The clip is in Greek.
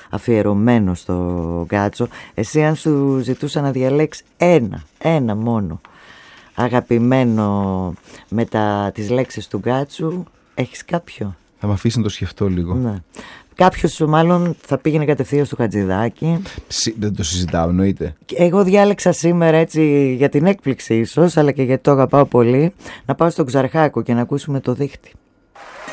αφιερωμένο στο Γκάτσο. Εσύ αν σου ζητούσα να διαλέξεις ένα μόνο αγαπημένο με τις λέξεις του Γκάτσου, έχεις κάποιο? Θα με αφήσει να το σκεφτώ λίγο. Ναι. Κάποιος μάλλον θα πήγαινε κατευθείαν στο Χατζηδάκι. Δεν το συζητάω, εννοείται. Εγώ διάλεξα σήμερα, έτσι για την έκπληξη ίσως, αλλά και γιατί το αγαπάω πολύ, να πάω στον Ξαρχάκο και να ακούσουμε το δίχτυ.